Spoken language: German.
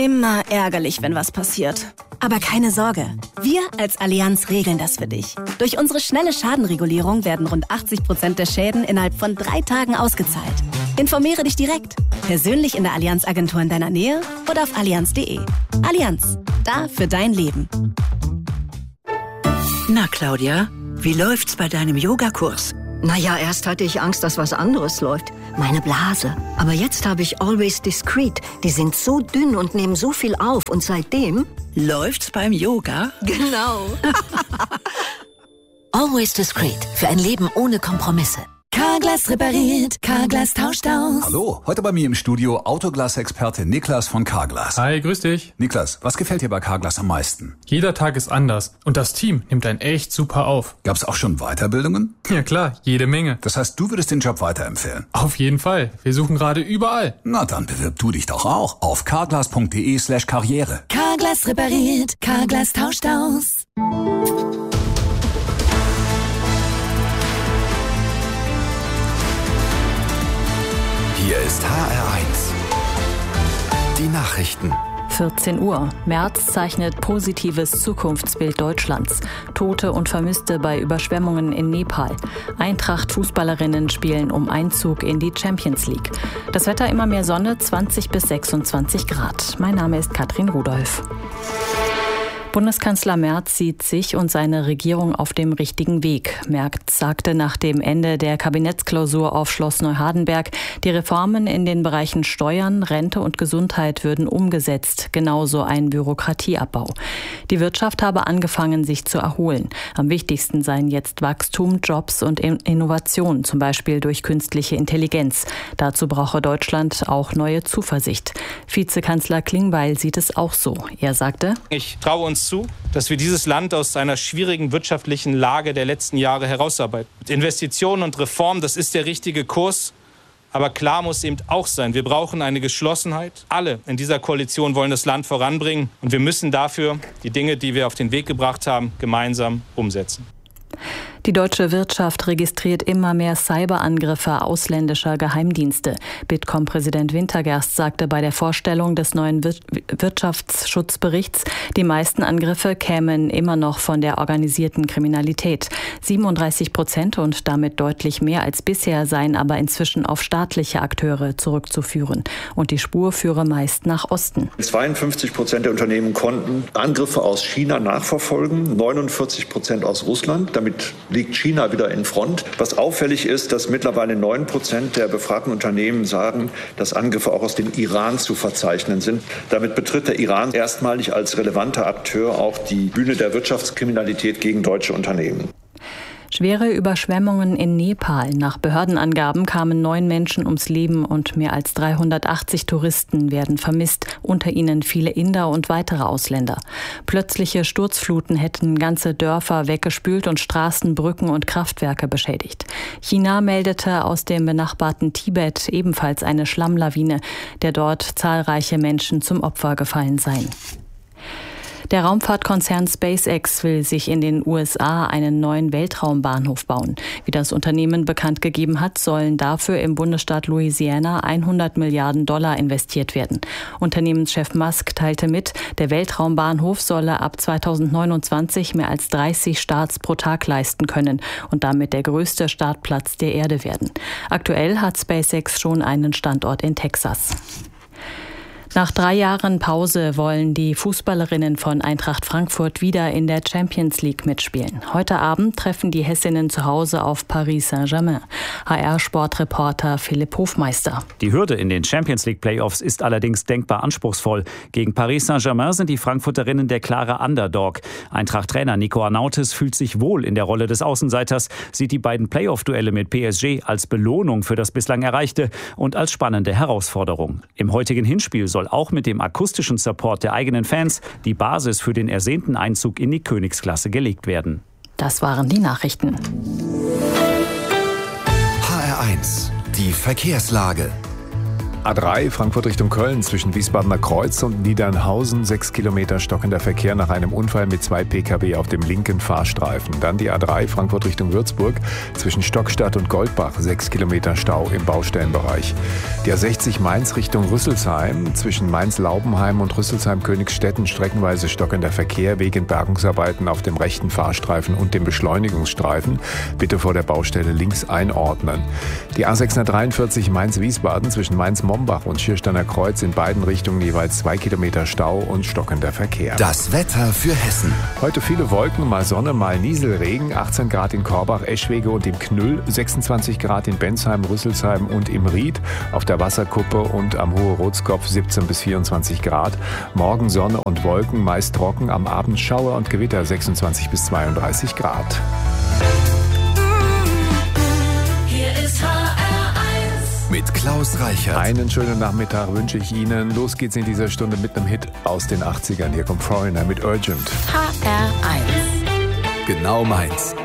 Immer ärgerlich, wenn was passiert. Aber keine Sorge, wir als Allianz regeln das für dich. Durch unsere schnelle Schadenregulierung werden rund 80% der Schäden innerhalb von 3 Tagen ausgezahlt. Informiere dich direkt, persönlich in der Allianz-Agentur in deiner Nähe oder auf allianz.de. Allianz, da für dein Leben. Na Claudia, wie läuft's bei deinem Yogakurs? Naja, erst hatte ich Angst, dass was anderes läuft. Meine Blase. Aber jetzt habe ich Always Discreet. Die sind so dünn und nehmen so viel auf. Und seitdem... Läuft's beim Yoga? Genau. Always Discreet. Für ein Leben ohne Kompromisse. Carglass repariert, Carglass tauscht aus. Hallo, heute bei mir im Studio Autoglas-Experte Niklas von Carglass. Hi, grüß dich. Niklas, was gefällt dir bei Carglass am meisten? Jeder Tag ist anders und das Team nimmt einen echt super auf. Gab's auch schon Weiterbildungen? Ja klar, jede Menge. Das heißt, du würdest den Job weiterempfehlen? Auf jeden Fall. Wir suchen gerade überall. Na dann bewirb du dich doch auch auf carglass.de/karriere. Carglass repariert, Carglass tauscht aus. Hier ist HR1. Die Nachrichten. 14 Uhr. Merz zeichnet positives Zukunftsbild Deutschlands. Tote und Vermisste bei Überschwemmungen in Nepal. Eintracht-Fußballerinnen spielen um Einzug in die Champions League. Das Wetter immer mehr Sonne, 20 bis 26 Grad. Mein Name ist Katrin Rudolph. Bundeskanzler Merz sieht sich und seine Regierung auf dem richtigen Weg. Merz sagte nach dem Ende der Kabinettsklausur auf Schloss Neuhardenberg, die Reformen in den Bereichen Steuern, Rente und Gesundheit würden umgesetzt, genauso ein Bürokratieabbau. Die Wirtschaft habe angefangen, sich zu erholen. Am wichtigsten seien jetzt Wachstum, Jobs und Innovation, zum Beispiel durch künstliche Intelligenz. Dazu brauche Deutschland auch neue Zuversicht. Vizekanzler Klingbeil sieht es auch so. Er sagte: Ich traue uns zu, dass wir dieses Land aus einer schwierigen wirtschaftlichen Lage der letzten Jahre herausarbeiten. Mit Investitionen und Reformen, das ist der richtige Kurs. Aber klar muss eben auch sein, wir brauchen eine Geschlossenheit. Alle in dieser Koalition wollen das Land voranbringen. Und wir müssen dafür die Dinge, die wir auf den Weg gebracht haben, gemeinsam umsetzen. Die deutsche Wirtschaft registriert immer mehr Cyberangriffe ausländischer Geheimdienste. Bitkom-Präsident Wintergerst sagte bei der Vorstellung des neuen Wirtschaftsschutzberichts, die meisten Angriffe kämen immer noch von der organisierten Kriminalität. 37% und damit deutlich mehr als bisher seien aber inzwischen auf staatliche Akteure zurückzuführen. Und die Spur führe meist nach Osten. 52% der Unternehmen konnten Angriffe aus China nachverfolgen, 49% aus Russland. Damit liegt China wieder in Front. Was auffällig ist, dass mittlerweile 9% der befragten Unternehmen sagen, dass Angriffe auch aus dem Iran zu verzeichnen sind. Damit betritt der Iran erstmalig als relevanter Akteur auch die Bühne der Wirtschaftskriminalität gegen deutsche Unternehmen. Schwere Überschwemmungen in Nepal. Nach Behördenangaben kamen 9 Menschen ums Leben und mehr als 380 Touristen werden vermisst, unter ihnen viele Inder und weitere Ausländer. Plötzliche Sturzfluten hätten ganze Dörfer weggespült und Straßen, Brücken und Kraftwerke beschädigt. China meldete aus dem benachbarten Tibet ebenfalls eine Schlammlawine, der dort zahlreiche Menschen zum Opfer gefallen seien. Der Raumfahrtkonzern SpaceX will sich in den USA einen neuen Weltraumbahnhof bauen. Wie das Unternehmen bekannt gegeben hat, sollen dafür im Bundesstaat Louisiana $100 Milliarden investiert werden. Unternehmenschef Musk teilte mit, der Weltraumbahnhof solle ab 2029 mehr als 30 Starts pro Tag leisten können und damit der größte Startplatz der Erde werden. Aktuell hat SpaceX schon einen Standort in Texas. Nach 3 Jahren Pause wollen die Fußballerinnen von Eintracht Frankfurt wieder in der Champions League mitspielen. Heute Abend treffen die Hessinnen zu Hause auf Paris Saint-Germain. HR-Sportreporter Philipp Hofmeister. Die Hürde in den Champions League Playoffs ist allerdings denkbar anspruchsvoll. Gegen Paris Saint-Germain sind die Frankfurterinnen der klare Underdog. Eintracht-Trainer Nico Arnautis fühlt sich wohl in der Rolle des Außenseiters, sieht die beiden Playoff-Duelle mit PSG als Belohnung für das bislang Erreichte und als spannende Herausforderung. Im heutigen Hinspiel soll auch mit dem akustischen Support der eigenen Fans die Basis für den ersehnten Einzug in die Königsklasse gelegt werden. Das waren die Nachrichten. HR1, die Verkehrslage. A3 Frankfurt Richtung Köln zwischen Wiesbadener Kreuz und Niedernhausen 6 Kilometer stockender Verkehr nach einem Unfall mit 2 Pkw auf dem linken Fahrstreifen. Dann die A3 Frankfurt Richtung Würzburg zwischen Stockstadt und Goldbach 6 Kilometer Stau im Baustellenbereich. Die A60 Mainz Richtung Rüsselsheim zwischen Mainz-Laubenheim und Rüsselsheim-Königsstetten streckenweise stockender Verkehr wegen Bergungsarbeiten auf dem rechten Fahrstreifen und dem Beschleunigungsstreifen. Bitte vor der Baustelle links einordnen. Die A643 Mainz-Wiesbaden zwischen Mainz-Mombach und Schiersteiner Kreuz in beiden Richtungen jeweils 2 Kilometer Stau und stockender Verkehr. Das Wetter für Hessen. Heute viele Wolken, mal Sonne, mal Nieselregen. 18 Grad in Korbach, Eschwege und im Knüll. 26 Grad in Bensheim, Rüsselsheim und im Ried. Auf der Wasserkuppe und am Hohe Rotskopf 17 bis 24 Grad. Morgen Sonne und Wolken, meist trocken. Am Abend Schauer und Gewitter 26 bis 32 Grad. Mit Klaus Reichert. Einen schönen Nachmittag wünsche ich Ihnen. Los geht's in dieser Stunde mit einem Hit aus den 80ern. Hier kommt Foreigner mit Urgent. HR1. Genau meins.